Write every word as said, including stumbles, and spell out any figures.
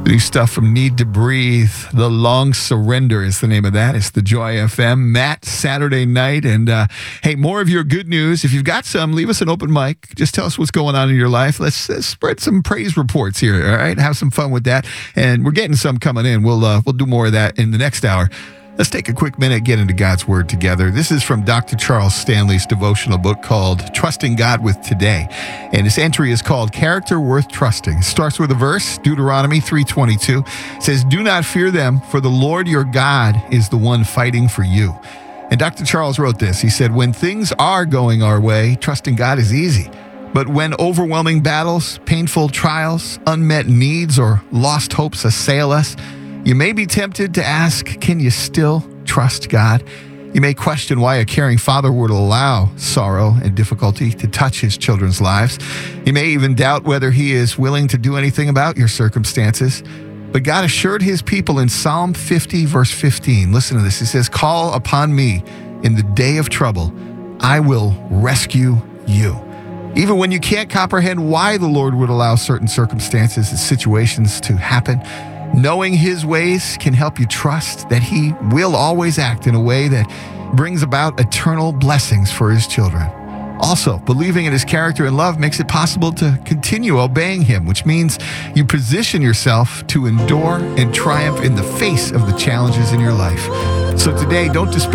New stuff from Need to Breathe. The Long Surrender is the name of that. It's the Joy F M. Matt, Saturday night. And uh, hey, more of your good news. If you've got some, leave us an open mic. Just tell us what's going on in your life. Let's uh, spread some praise reports here, all right? Have some fun with that. And we're getting some coming in. We'll, uh, we'll do more of that in the next hour. Let's take a quick minute, get into God's Word together. This is from Doctor Charles Stanley's devotional book called Trusting God with Today. And this entry is called Character Worth Trusting. It starts with a verse, Deuteronomy three twenty-two. It says, "Do not fear them, for the Lord your God is the one fighting for you." And Doctor Charles wrote this. He said, "When things are going our way, trusting God is easy. But when overwhelming battles, painful trials, unmet needs, or lost hopes assail us, you may be tempted to ask, can you still trust God? You may question why a caring father would allow sorrow and difficulty to touch his children's lives. You may even doubt whether he is willing to do anything about your circumstances. But God assured his people in Psalm fifty, verse fifteen. Listen to this. He says, "Call upon me in the day of trouble. I will rescue you." Even when you can't comprehend why the Lord would allow certain circumstances and situations to happen, knowing his ways can help you trust that he will always act in a way that brings about eternal blessings for his children. Also, believing in his character and love makes it possible to continue obeying him, which means you position yourself to endure and triumph in the face of the challenges in your life. So today, don't despair.